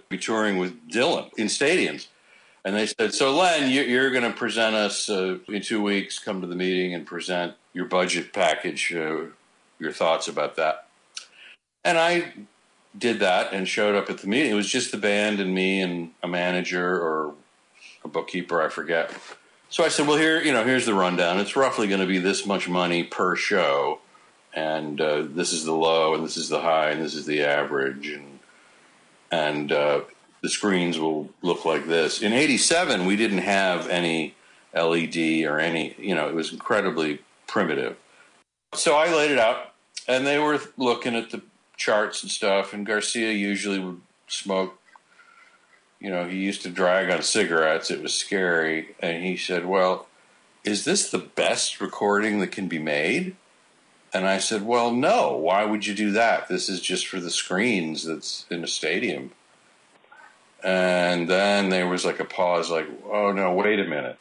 be touring with Dylan in stadiums. And they said, so Len, you're going to present us in 2 weeks, come to the meeting and present your budget package, your thoughts about that. And I did that and showed up at the meeting. It was just the band and me and a manager or a bookkeeper, I forget. So I said, well, here's the rundown. It's roughly going to be this much money per show. And this is the low, and this is the high, and this is the average. And the screens will look like this. In 87, we didn't have any LED or any, it was incredibly primitive. So I laid it out, and they were looking at the charts and stuff, and Garcia usually would smoke. He used to drag on cigarettes. It was scary. And he said, well, is this the best recording that can be made? And I said, well, no. Why would you do that? This is just for the screens that's in a stadium. And then there was like a pause, like, oh, no, wait a minute.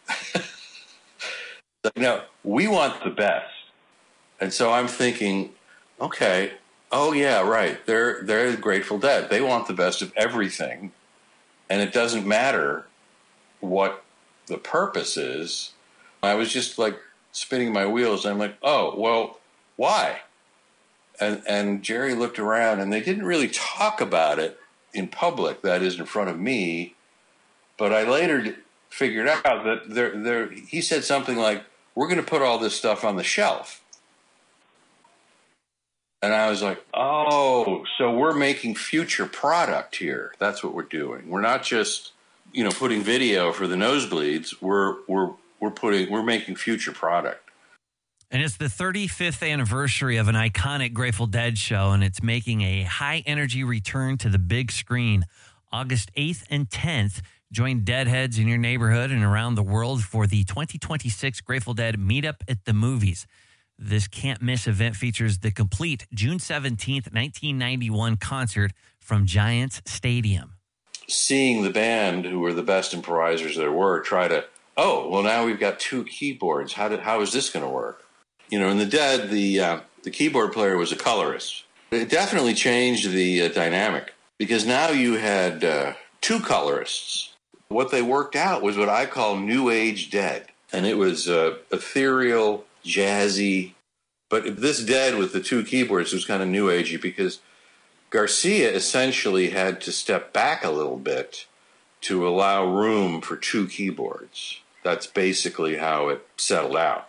No, we want the best. And so I'm thinking, okay, oh, yeah, right. They're the Grateful Dead. They want the best of everything. And it doesn't matter what the purpose is. I was just like spinning my wheels. I'm like, oh, well, why? And Jerry looked around, and they didn't really talk about it in public, that is, in front of me. But I later figured out that he said something like, we're going to put all this stuff on the shelf. And I was like, oh, so we're making future product here. That's what we're doing. We're not just, putting video for the nosebleeds. We're making future product. And it's the 35th anniversary of an iconic Grateful Dead show, and it's making a high-energy return to the big screen. August 8th and 10th, join Deadheads in your neighborhood and around the world for the 2026 Grateful Dead Meetup at the Movies. This can't-miss event features the complete June 17th, 1991 concert from Giants Stadium. Seeing the band, who were the best improvisers there were, try to, now we've got 2 keyboards. How is this going to work? In the Dead, the keyboard player was a colorist. It definitely changed the dynamic because now you had 2 colorists. What they worked out was what I call New Age Dead. And it was ethereal, jazzy. But this Dead with the 2 keyboards was kind of New Agey because Garcia essentially had to step back a little bit to allow room for 2 keyboards. That's basically how it settled out.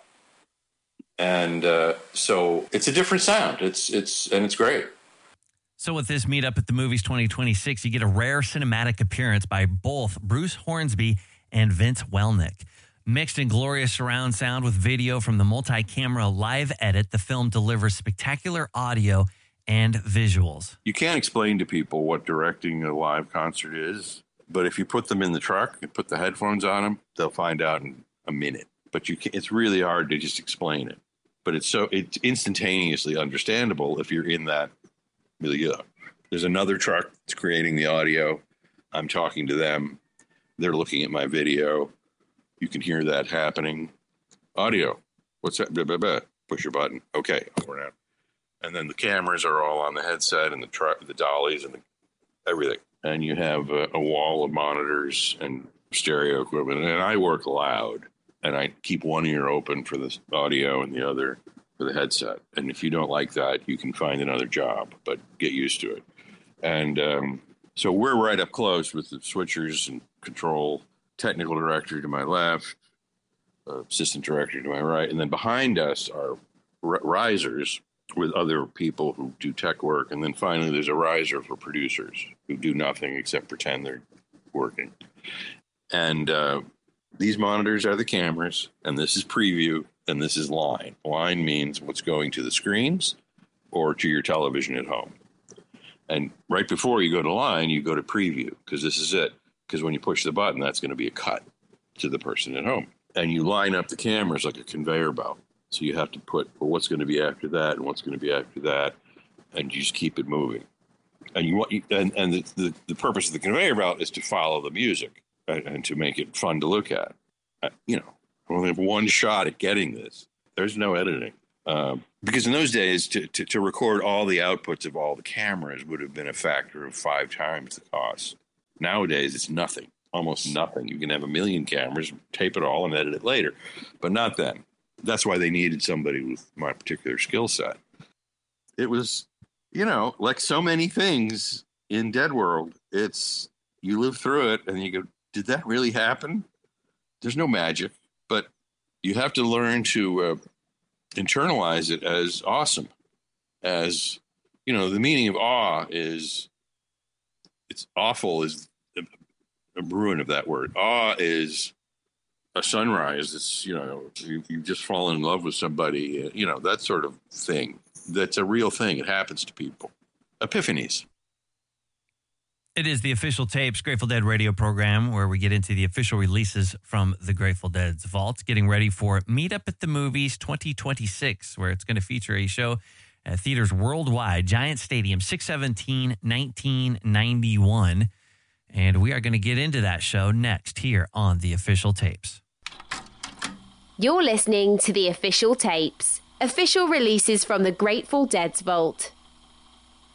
And so it's a different sound. It's great. So with this Meetup at the Movies 2026, you get a rare cinematic appearance by both Bruce Hornsby and Vince Welnick. Mixed in glorious surround sound with video from the multi-camera live edit, the film delivers spectacular audio and visuals. You can't explain to people what directing a live concert is, but if you put them in the truck and put the headphones on them, they'll find out in a minute. But it's really hard to just explain it. But it's instantaneously understandable if you're in that milieu. There's another truck that's creating the audio. I'm talking to them. They're looking at my video. You can hear that happening. Audio. What's that? Blah, blah, blah. Push your button. Okay, we're out. And then the cameras are all on the headset and the truck, the dollies and everything. And you have a wall of monitors and stereo equipment. And I work loud. And I keep one ear open for the audio and the other for the headset. And if you don't like that, you can find another job, but get used to it. And so we're right up close with the switchers and control, technical director to my left, assistant director to my right. And then behind us are risers with other people who do tech work. And then finally, there's a riser for producers who do nothing except pretend they're working. And these monitors are the cameras, and this is preview, and this is line. Line means what's going to the screens or to your television at home. And right before you go to line, you go to preview, because this is it. Because when you push the button, that's going to be a cut to the person at home. And you line up the cameras like a conveyor belt. So you have to put, well, what's going to be after that, and what's going to be after that, and you just keep it moving. And the purpose of the conveyor belt is to follow the music. And to make it fun to look at. I only have one shot at getting this. There's no editing. Because in those days, to record all the outputs of all the cameras would have been a factor of 5 times the cost. Nowadays, it's nothing, almost nothing. You can have 1 million cameras, tape it all, and edit it later, but not then. That's why they needed somebody with my particular skill set. It was, like so many things in Dead World, it's you live through it and you go, did that really happen? There's no magic, but you have to learn to internalize it as awesome. As, the meaning of awe is, it's awful is a ruin of that word. Awe is a sunrise. It's, you've just fallen in love with somebody, that sort of thing. That's a real thing. It happens to people. Epiphanies. It is the Official Tapes Grateful Dead radio program where we get into the official releases from the Grateful Dead's vault, getting ready for Meet Up at the Movies 2026, where it's going to feature a show at theaters worldwide, Giant Stadium, 6/17/1991. And we are going to get into that show next here on the Official Tapes. You're listening to the Official Tapes, official releases from the Grateful Dead's vault.